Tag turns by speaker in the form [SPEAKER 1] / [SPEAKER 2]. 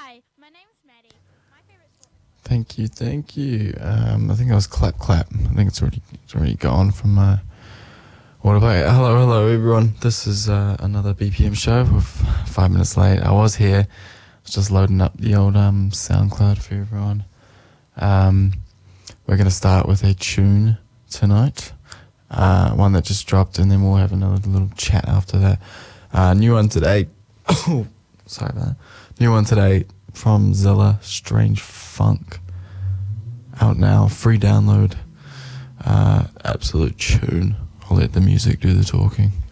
[SPEAKER 1] Hi, my name's Maddie. My favorite sport.
[SPEAKER 2] Thank you, thank you. I think that was clap clap. I think it's already gone from my autoplay. Hello everyone. This is another BPM show with 5 minutes late. I was here. I was just loading up the old SoundCloud for everyone. We're gonna start with a tune tonight. One that just dropped, and then we'll have another little chat after that. New one today. Oh, sorry about that. New one today from Zilla, Strange Funk. Out now, free download. Absolute tune. I'll let the music do the talking.